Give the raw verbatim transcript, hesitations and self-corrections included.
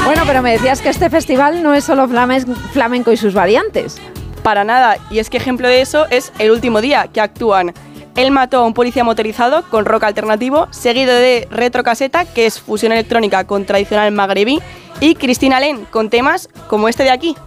Bueno, pero me decías que este festival no es solo flamenco y sus variantes. Para nada, y es que ejemplo de eso es El último día, que actúan Él mató a un policía motorizado con rock alternativo, seguido de Retrocaseta, que es fusión electrónica con tradicional magrebí, y Cristina Len con temas como este de aquí.